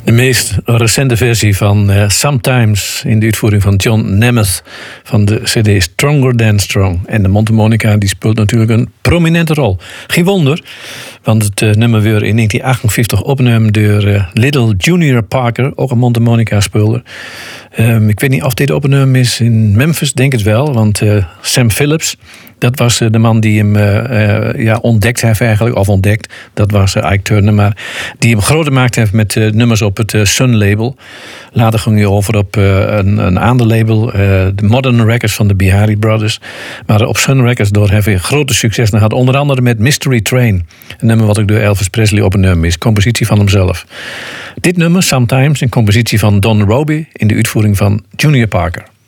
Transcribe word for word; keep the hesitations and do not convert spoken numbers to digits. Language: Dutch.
De meest recente versie van uh, Sometimes in de uitvoering van John Nemeth van de cd Stronger Than Strong. En de mondharmonica die speelt natuurlijk een prominente rol. Geen wonder, want het uh, nummer weer in negentien achtenvijftig opgenomen door uh, Little Junior Parker, ook een mondharmonica speler. Um, ik weet niet of dit opgenomen is in Memphis, denk het wel, want uh, Sam Phillips, dat was uh, de man die hem uh, uh, ja, ontdekt heeft eigenlijk, of ontdekt, dat was uh, Ike Turner, maar die hem groot gemaakt heeft met uh, nummers op het uh, Sun label. Later ging hij over op uh, een, een ander label, uh, de Modern Records van de Bihari Brothers. Maar op Sun Records door heeft hij grote succes gehad, onder andere met Mystery Train, een nummer wat ook door Elvis Presley opgenomen is, compositie van hemzelf. Dit nummer, Sometimes, een compositie van Don Robey in de uitvoering van Junior Parker.